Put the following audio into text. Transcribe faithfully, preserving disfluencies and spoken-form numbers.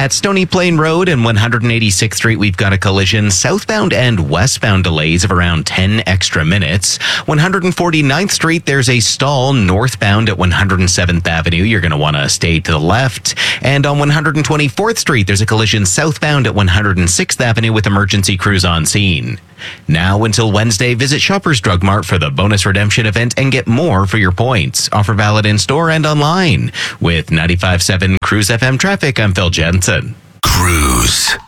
At Stony Plain Road and one hundred eighty-sixth Street, we've got a collision. Southbound and westbound delays of around ten extra minutes. one hundred forty-ninth Street, there's a stall northbound at one hundred seventh Avenue. You're going to want to stay to the left. And on one hundred twenty-fourth Street, there's a collision southbound at one hundred sixth Avenue with emergency crews on scene. Now until Wednesday, visit Shoppers Drug Mart for the bonus redemption event and get more for your points. Offer valid in store and online. With ninety-five point seven Cruise F M traffic, I'm Phil Jensen. Cruise.